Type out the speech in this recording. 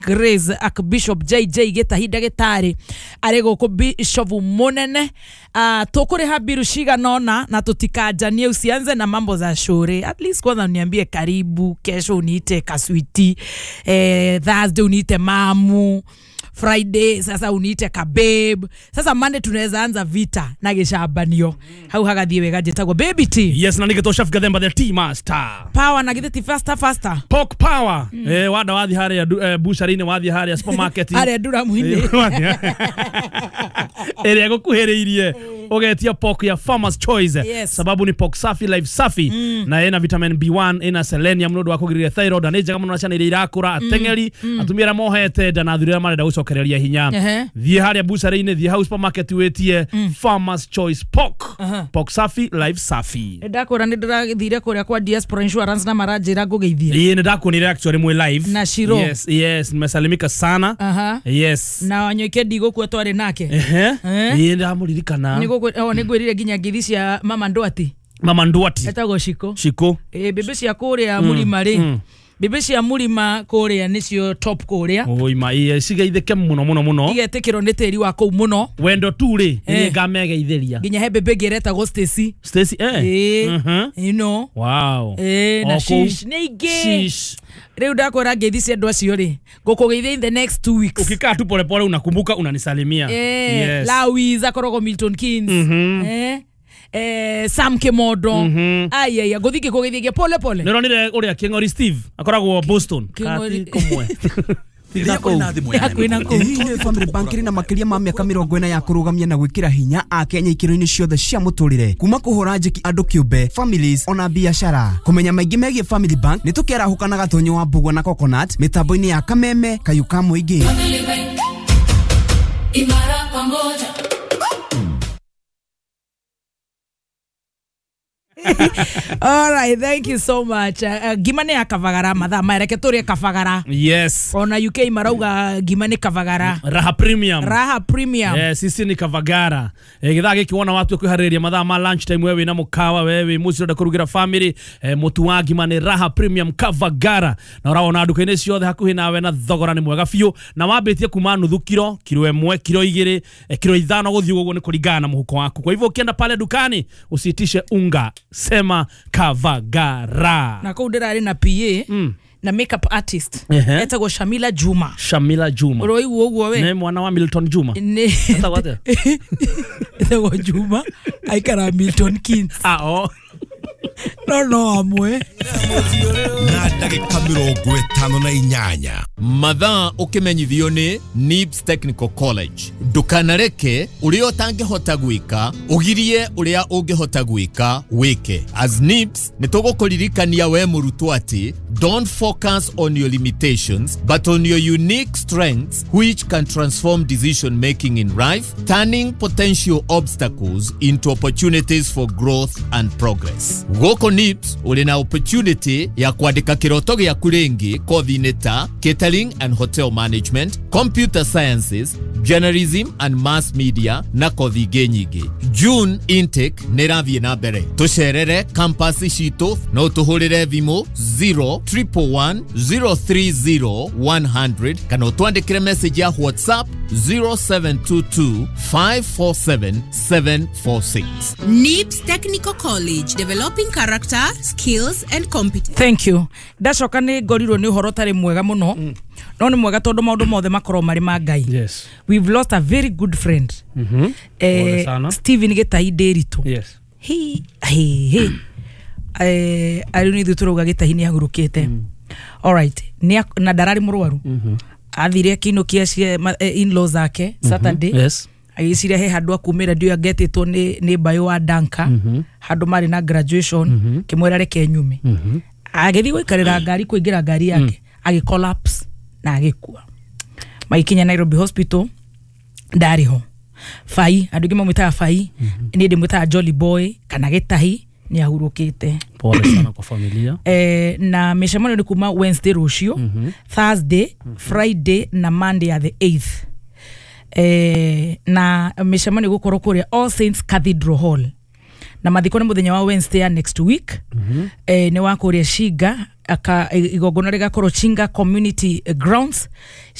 Grace Archbishop JJ Getahinda Gitari arego ko Bishop Munene tokore habiru shiga nona na tutikajanie usianze na mambo za shore. At least kwanza uniambie karibu, kesho uniite kaswiti, Thursday uniite mamu, Friday sasa uniite kabebe. Sasa Monday tunaweza anza vita na gishabanio. Hau hagathie wega jetagwo baby tea. Yes, na nige to chef Gathemba the tea master. Power na githeti faster. Pork power. Wada wathi hare busharine wathi hare supermarket. Hare ndura muhinde. Ere gukuhereirie ogetia pork ya Farmer's Choice. Yes. Sababu ni pork safi live safi na ina vitamin B1 ina selenium nodo wakugirira thyroid na nija kama unachana ile irakura atengeri atumira mohete na thurira marenda gucokereria hinya. Thie hare busharine thie house supermarket wetie Farmer's Choice pork. Pork safi live safi. Ndakora ndirathire kuria kwa diaspora insurance na maranjira ngugeithie. Yeye ndakonire actually mwe live. Na Shiro. Yes, nimesalimika sana. Yes. Na wanyoike digo kwa tware nake. Yeye ndamuririkana. Nigwirire ginya ngithi cia Mama Ndwati. Mama Ndwati. Etagwo Shiko. Shiko. Bebe cia kuria Murima ri. Bebe cia Murima kuria nicio top kuria. Oima cigeithike muno. Igetekiro ni tiri wa kou muno. Wendo turi ni ngamegeithĩria. Ginya he bebe gereta go Stacy. Stacy You know. Wow. Na shish ni ige. Leo ndakora ngethi cia ndwa cio ri. Ngukugeithia in the next 2 weeks. Ukikaa tu pole pole unakumbuka unanisalimia. Yes. Lawiza korogo Milton Keynes. Sam Kemodo. Aya gothike kugeithia pole. Nironire uria Kingori Steve akoragwo Boston. Kingori komwe. Family Bankiri na makiria ma miaka 40 ya kurugamia na gwikira hinya a Kenya ikiro-ini ciothe cia muturire kuma kuhura njiki andu kiumbe families ona biashara. Kumenya maingi megie Family Bank ni tukera hukana gatonyo wa Mbugua na Coconut mitambo-ini ya Kameme Kayuka Muingi. Family Bank imara pamoja. All right, thank you so much. Gimane ya Kavagara matha maereke turi Kavagara. Yes. Ona UK marauga gimane Kavagara. Raha Premium. Yes, sisi ni Kavagara. Githaa gikiwona watu kwihariria matha ma lunch time wewe na mukawa wewe musi ndo kurugira family mutu wa gimane Raha Premium Kavagara. Na uraona nduka-ini ciothe hakuhi nawe na thogora ni mwega fiu na wambitie kuma nuthu kilo 1 kilo 2 kilo 5 guthii gugu ni kuringana na muhuko waku. Kwa hivyo ukienda pale dukani usitishe unga, sema Kavagara. Na kou ndirari na PA na makeup artist etagwo Shamila Juma. Roi uguo we ne mwana wa Milton Juma etagwo Juma aikara Milton Keynes. No amwe na ndagika 58 mathaa ukimenyithio ni NIBS Technical College. Ndukanareke uria utangihota gwika ugirie uria ungihota gwika wike. As NIBS nitugukuririkania we murutwo ati don't focus on your limitations but on your unique strengths which can transform decision making in life, turning potential obstacles into opportunities for growth and progress. Goko NIBS uli na opportunity ya kuandika kiroto gyaku ringi kothi-ini ta catering and hotel management, computer sciences, journalism and mass media na kothi ingĩ nyingĩ. June intake nĩrathiĩ na mbere. Tucerere campus citu no tuhurire thimu 0111030 kana utwandikire message ya WhatsApp 0722547746. NIBS Technical College, developing character, skills and competence. Thank you. Ndacoka ni ngorirwo ni uhoro tari mwega muno. No ni mwega tondu maundu mothe makoro mari ma Ngai. Yes. We've lost a very good friend. Steven Gitahi Nderitu. Yes. Ari ni thuturuga Gitahi ni agurukite. All right. Na darari murwaru. Athire kinukia in-laws zake Saturday. Yes. Agiciria he handu akumira ndio agetitwo ni bayo wa Danka. Handu mari na graduation kimwera reke nyume. Agethi gwikarira ngari kuingira ngari yake agicollapse na agikua. Maikinya Nairobi Hospital ndariho. Fai andu mwitaga Fai ni ndimwitaga Jolly Boy kana Gitahi ni ahurukite. Pole sana kwa familia. Na micemano ni kuma Wednesday rucio, Thursday, Friday na Monday ya the 8th. Na micemano gukorwo kuria All Saints Cathedral Hall. Na mathiko ni muthenya wa Wednesday next week. Ni wa kuria Shiga igongona rigakorwo Chinga Community Grounds